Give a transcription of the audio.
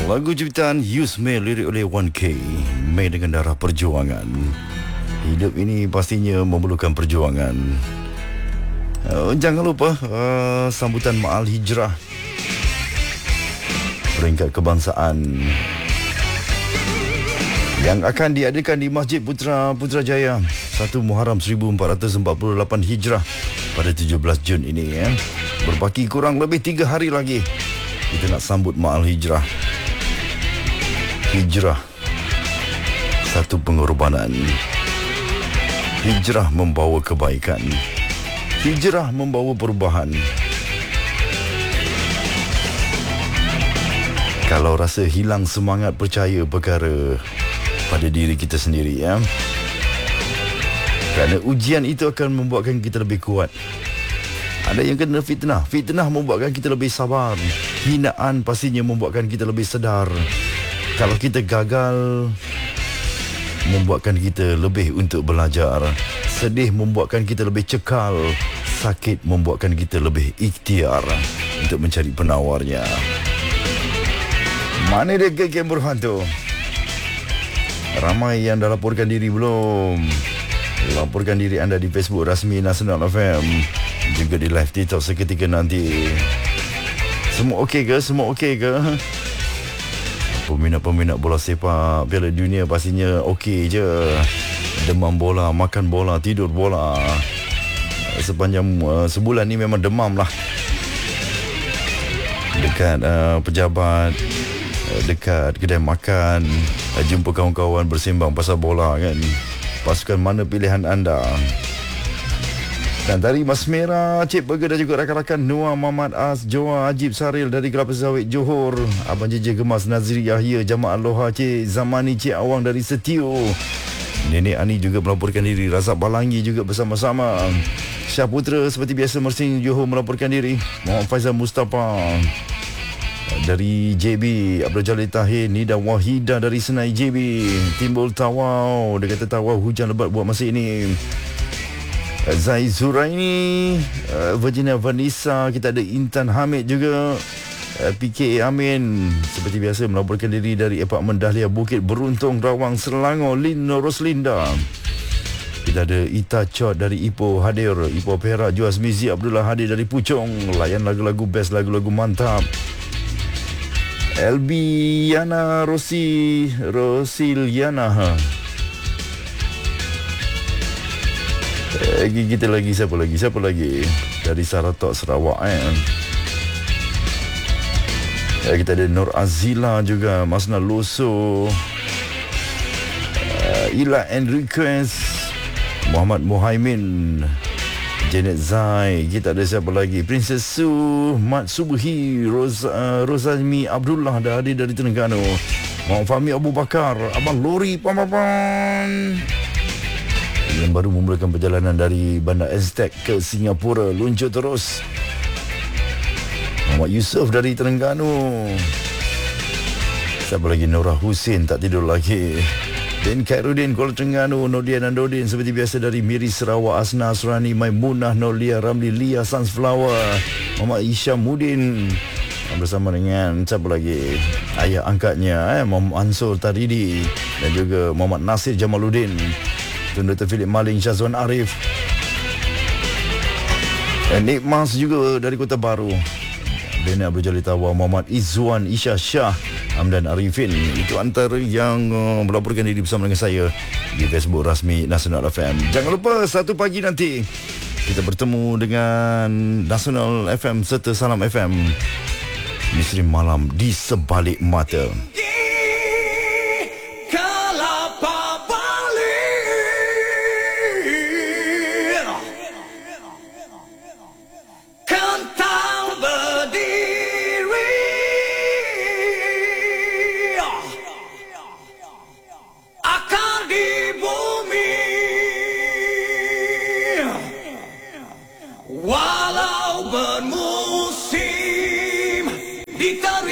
Lagu ciptaan Yusme, lirik oleh 1K, Mei dengan darah perjuangan. Hidup ini pastinya memerlukan perjuangan. Jangan lupa sambutan Ma'al Hijrah, peringkat kebangsaan yang akan diadakan di Masjid Putrajaya 1 Muharram 1448 Hijrah pada 17 Jun ini ya. Berbaki kurang lebih 3 hari lagi kita nak sambut Ma'al Hijrah. Hijrah, satu pengorbanan. Hijrah membawa kebaikan. Hijrah membawa perubahan. Kalau rasa hilang semangat, percaya perkara pada diri kita sendiri ya. Kerana ujian itu akan membuatkan kita lebih kuat. Ada yang kena fitnah. Fitnah membuatkan kita lebih sabar. Hinaan pastinya membuatkan kita lebih sedar. Kalau kita gagal, membuatkan kita lebih untuk belajar. Sedih membuatkan kita lebih cekal. Sakit membuatkan kita lebih ikhtiar untuk mencari penawarnya. Mana dia geng Burhan tu? Ramai yang dah laporkan diri belum? Laporkan diri anda di Facebook rasmi Nasional FM, juga di live TikTok seketika nanti. Semua okey ke? Semua okey ke? Peminat-peminat bola sepak Piala Dunia pastinya okey je. Demam bola, makan bola, tidur bola. Sepanjang sebulan ni memang demam lah. Dekat pejabat, dekat kedai makan, jumpa kawan-kawan bersembang pasal bola kan. Pasukan mana pilihan anda? Dan dari Mas Merah, Cik Burger dan juga rakan-rakan Noah Muhammad As, Joa Ajib Saril dari Kelapa Sawit Johor, Abang JJ Gemas Nazri Yahya, Jamaah Aloha, Cik Zamani, Cik Awang dari Setio, Nenek Ani juga melaporkan diri, Razak Balangi juga bersama-sama, Syah Putra seperti biasa Mersing Johor melaporkan diri, Muhammad Faizal Mustafa dari JB, Abdul Jalil Tahir, Nida Wahida dari Senai JB, Timbul Tawau, dia kata tawau hujan lebat buat masa ini. Zai Zuraini, Virginia Vanessa, kita ada Intan Hamid juga, PKA Amin seperti biasa melaporkan diri dari apartmen Dahlia Bukit Beruntung Rawang Selangor, Lino Roslinda. Kita ada Ita Chot dari Ipoh hadir, Ipoh Perak, Juaz Mizi Abdullah hadir dari Puchong, layan lagu-lagu best, lagu-lagu mantap. LB Yana Rosiliana. Kita lagi siapa lagi dari Saratok Sarawak kita ada Nur Azila juga, Masna Loso, Ila Enriquez, Muhammad Muhaimin, Janet Zai. Kita ada siapa lagi? Princess Su, Mat Subhi, Rozami Abdullah dah hadir dari Terengganu, Muhammad Fahmi Abu Bakar, Abang Lori Pamapan yang baru memulakan perjalanan dari Bandar Aztec ke Singapura, luncur terus. Muhammad Yusof dari Terengganu. Siapa lagi? Nora Hussein tak tidur lagi. Dan Khairuddin Kuala Terengganu, Nodian dan Dodin seperti biasa dari Miri Sarawak, Asna Asrani, Maimunah, Nolia Ramli, Lia Sunflower, Muhammad Isyamuddin bersama dengan siapa lagi? Ayah angkatnya Muhammad Ansur Taridi dan juga Muhammad Nasir Jamaluddin, Tun Dr. Philip Maling, Syazwan Arif, dan Nik Mas juga dari Kota Baru, Bena Abdul Jalil Tawa, Muhammad Izzuan, Isya Shah, Hamdan Arifin. Itu antara yang melaporkan diri bersama dengan saya di Facebook rasmi Nasional FM. Jangan lupa 1 pagi nanti kita bertemu dengan Nasional FM serta Salam FM, Misteri Malam di Sebalik Mata. Walau bermusim di tanah